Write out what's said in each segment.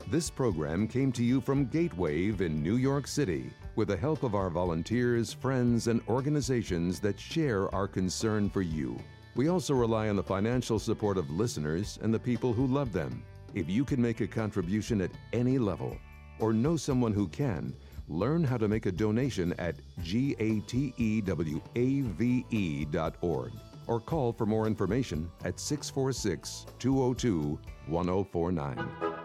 This program came to you from Gatewave in New York City with the help of our volunteers, friends, and organizations that share our concern for you. We also rely on the financial support of listeners and the people who love them. If you can make a contribution at any level or know someone who can, learn how to make a donation at gatewave.org or call for more information at 646-202-1049.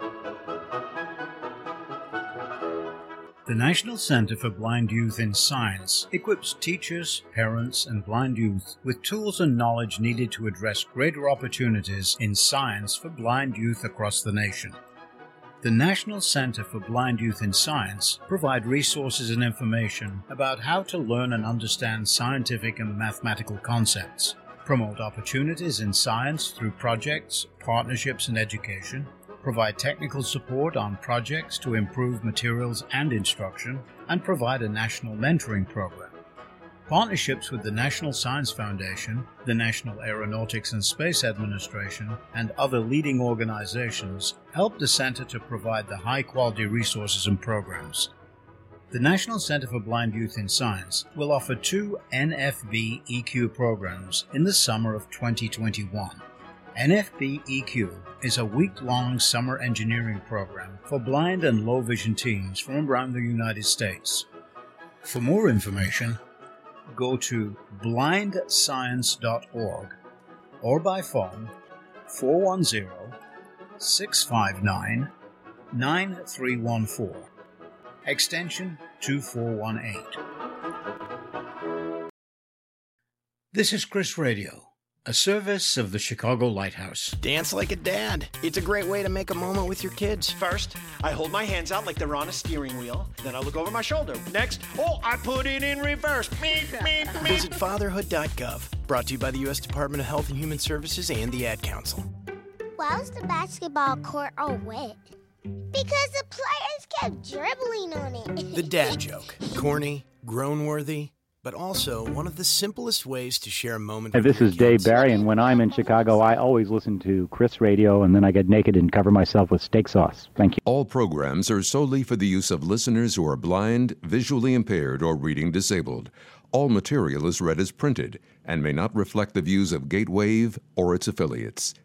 The National Center for Blind Youth in Science equips teachers, parents, and blind youth with tools and knowledge needed to address greater opportunities in science for blind youth across the nation. The National Center for Blind Youth in Science provide resources and information about how to learn and understand scientific and mathematical concepts, promote opportunities in science through projects, partnerships, and education, provide technical support on projects to improve materials and instruction, and provide a national mentoring program. Partnerships with the National Science Foundation, the National Aeronautics and Space Administration, and other leading organizations help the center to provide the high-quality resources and programs. The National Center for Blind Youth in Science will offer 2 NFB EQ programs in the summer of 2021. NFB EQ is a week-long summer engineering program for blind and low-vision teens from around the United States. For more information, go to blindscience.org or by phone 410-659-9314, extension 2418. This is Chris Radio, a service of the Chicago Lighthouse. Dance like a dad. It's a great way to make a moment with your kids. First, I hold my hands out like they're on a steering wheel. Then I look over my shoulder. Next, I put it in reverse. Visit fatherhood.gov. Brought to you by the U.S. Department of Health and Human Services and the Ad Council. Why was the basketball court all wet? Because the players kept dribbling on it. The dad joke. Corny, groan-worthy, but also one of the simplest ways to share a moment. Hey, this is Dave Barry, and when I'm in Chicago, I always listen to Chris Radio, and then I get naked and cover myself with steak sauce. Thank you. All programs are solely for the use of listeners who are blind, visually impaired, or reading disabled. All material is read as printed and may not reflect the views of Gatewave or its affiliates.